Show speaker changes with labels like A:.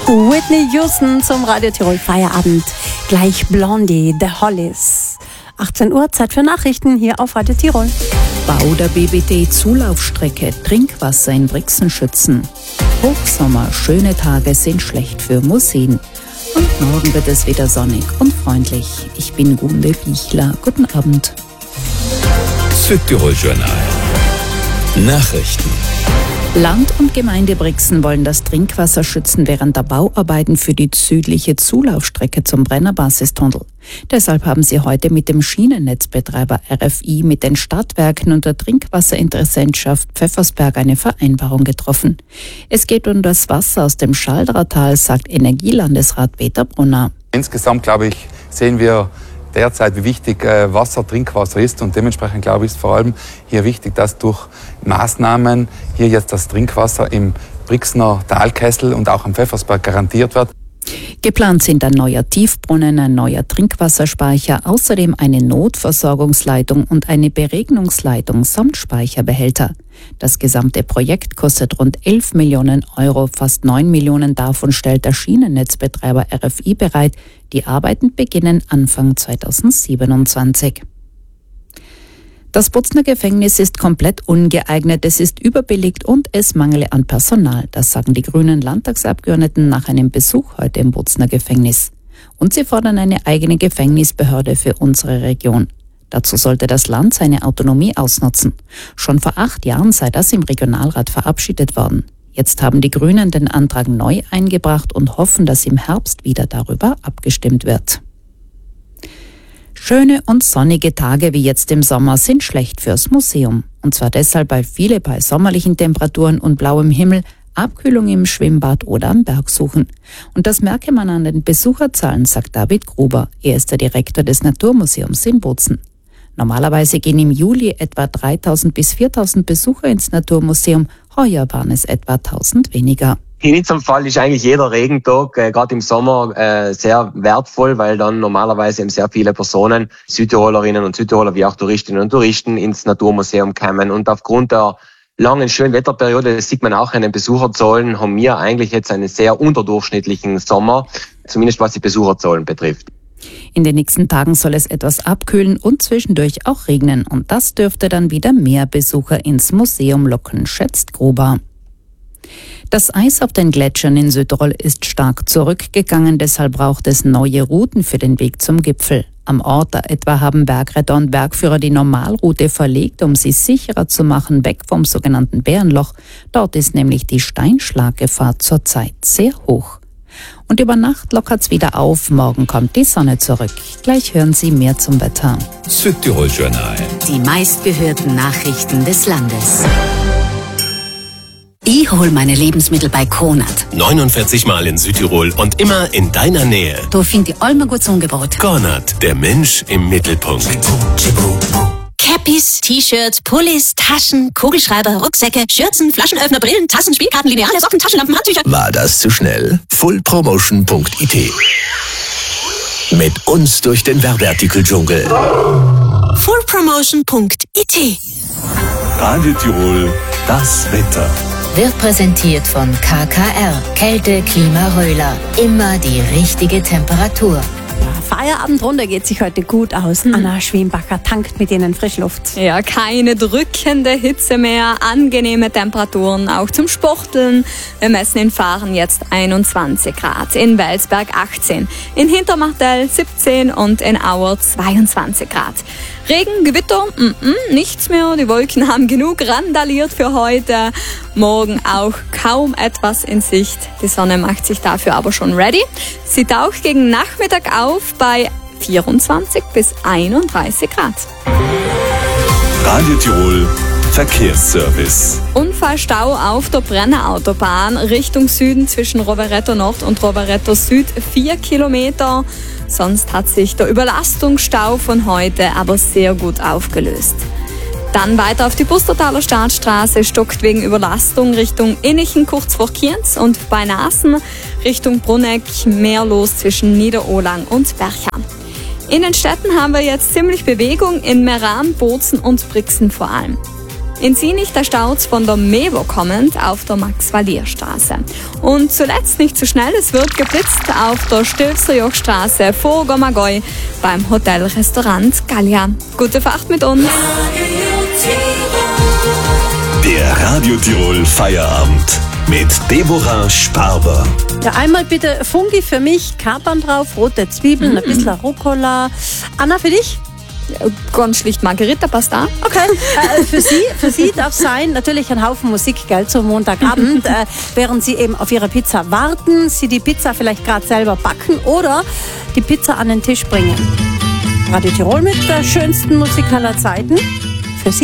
A: Whitney Houston zum Radio Tirol Feierabend. Gleich Blondie, The Hollies. 18 Uhr, Zeit für Nachrichten hier auf Radio Tirol.
B: Bau der BBT-Zulaufstrecke, Trinkwasser in Brixen schützen. Hochsommer, schöne Tage sind schlecht für Museen. Und morgen wird es wieder sonnig und freundlich. Ich bin Gunde Bichler. Guten Abend.
C: Südtirol Journal. Nachrichten.
B: Land und Gemeinde Brixen wollen das Trinkwasser schützen während der Bauarbeiten für die südliche Zulaufstrecke zum Brennerbasistunnel. Deshalb haben sie heute mit dem Schienennetzbetreiber RFI, mit den Stadtwerken und der Trinkwasserinteressentschaft Pfeffersberg eine Vereinbarung getroffen. Es geht um das Wasser aus dem Schalldratal, sagt Energielandesrat Peter Brunner.
D: Insgesamt, glaube ich, sehen wir derzeit, wie wichtig Trinkwasser ist, und dementsprechend, glaube ich, ist vor allem hier wichtig, dass durch Maßnahmen hier jetzt das Trinkwasser im Brixener Talkessel und auch am Pfeffersberg garantiert wird.
B: Geplant sind ein neuer Tiefbrunnen, ein neuer Trinkwasserspeicher, außerdem eine Notversorgungsleitung und eine Beregnungsleitung samt Speicherbehälter. Das gesamte Projekt kostet rund 11 Millionen Euro, fast 9 Millionen davon stellt der Schienennetzbetreiber RFI bereit. Die Arbeiten beginnen Anfang 2027. Das Bozner Gefängnis ist komplett ungeeignet, es ist überbelegt und es mangele an Personal. Das sagen die grünen Landtagsabgeordneten nach einem Besuch heute im Bozner Gefängnis. Und sie fordern eine eigene Gefängnisbehörde für unsere Region. Dazu sollte das Land seine Autonomie ausnutzen. Schon vor 8 Jahren sei das im Regionalrat verabschiedet worden. Jetzt haben die Grünen den Antrag neu eingebracht und hoffen, dass im Herbst wieder darüber abgestimmt wird. Schöne und sonnige Tage wie jetzt im Sommer sind schlecht fürs Museum. Und zwar deshalb, weil viele bei sommerlichen Temperaturen und blauem Himmel Abkühlung im Schwimmbad oder am Berg suchen. Und das merke man an den Besucherzahlen, sagt David Gruber. Er ist der Direktor des Naturmuseums in Bozen. Normalerweise gehen im Juli etwa 3.000 bis 4.000 Besucher ins Naturmuseum. Heuer waren es etwa 1.000 weniger.
E: In unserem Fall ist eigentlich jeder Regentag, gerade im Sommer, sehr wertvoll, weil dann normalerweise eben sehr viele Personen, Südtirolerinnen und Südtiroler wie auch Touristinnen und Touristen, ins Naturmuseum kommen. Und aufgrund der langen schönen Wetterperiode, das sieht man auch an den Besucherzahlen, haben wir eigentlich jetzt einen sehr unterdurchschnittlichen Sommer, zumindest was die Besucherzahlen betrifft.
B: In den nächsten Tagen soll es etwas abkühlen und zwischendurch auch regnen. Und das dürfte dann wieder mehr Besucher ins Museum locken, schätzt Gruber. Das Eis auf den Gletschern in Südtirol ist stark zurückgegangen, deshalb braucht es neue Routen für den Weg zum Gipfel. Am Ort etwa haben Bergretter und Bergführer die Normalroute verlegt, um sie sicherer zu machen, weg vom sogenannten Bärenloch. Dort ist nämlich die Steinschlaggefahr zurzeit sehr hoch. Und über Nacht lockert's wieder auf, morgen kommt die Sonne zurück. Gleich hören Sie mehr zum Wetter.
C: Südtirol Journal.
F: Die meistgehörten Nachrichten des Landes. Ich hol meine Lebensmittel bei Kronert.
G: 49 Mal in Südtirol und immer in deiner Nähe.
F: Da finde ich allem ein gutes Angebot.
G: Kronert, der Mensch im Mittelpunkt.
F: Cappies, T-Shirts, Pullis, Taschen, Kugelschreiber, Rucksäcke, Schürzen, Flaschenöffner, Brillen, Tassen, Spielkarten, Lineale, Socken, Taschenlampen, Handtücher.
G: War das zu schnell? Fullpromotion.it. Mit uns durch den Werbeartikeldschungel.
F: Fullpromotion.it.
G: Radio Tirol, das Wetter.
F: Wird präsentiert von KKR. Kälte, Klima, Röhler. Immer die richtige Temperatur.
A: Feierabendrunde geht sich heute gut aus. Anna Schwembacher tankt mit ihnen Frischluft.
H: Ja, keine drückende Hitze mehr, angenehme Temperaturen, auch zum Sporteln. Wir messen in Fahren jetzt 21 Grad, in Welsberg 18, in Hintermartell 17 und in Auer 22 Grad. Regen, Gewitter, nichts mehr. Die Wolken haben genug randaliert für heute. Morgen auch kaum etwas in Sicht. Die Sonne macht sich dafür aber schon ready. Sie taucht gegen Nachmittag auf bei 24 bis 31 Grad.
G: Radio Tirol, Verkehrsservice.
H: Unfallstau auf der Brennerautobahn Richtung Süden zwischen Rovereto Nord und Rovereto Süd 4 Kilometer. Sonst hat sich der Überlastungsstau von heute aber sehr gut aufgelöst. Dann weiter auf die Pustertaler Staatsstraße, stockt wegen Überlastung Richtung Innichen kurz vor Kienz und bei Nasen Richtung Brunegg mehr los zwischen Niederolang und Bercham. In den Städten haben wir jetzt ziemlich Bewegung in Meran, Bozen und Brixen vor allem. In Sinich der Stauz von der Mevo kommend auf der Max-Valier-Straße. Und zuletzt nicht zu schnell, es wird geblitzt auf der Stilfserjochstraße vor Gomagoi beim Hotelrestaurant Gallia. Gute Fahrt mit uns.
G: Der Radio Tirol Feierabend mit Deborah Sparber.
A: Ja, einmal bitte Fungi für mich, Kapern drauf, rote Zwiebeln, ein bisschen Rucola. Anna, für dich?
H: Ganz schlicht Margarita Pasta.
A: Okay, für Sie darf sein natürlich ein Haufen Musik, gell, zum Montagabend, während Sie eben auf Ihre Pizza warten, Sie die Pizza vielleicht gerade selber backen oder die Pizza an den Tisch bringen. Radio Tirol mit der schönsten Musik aller Zeiten.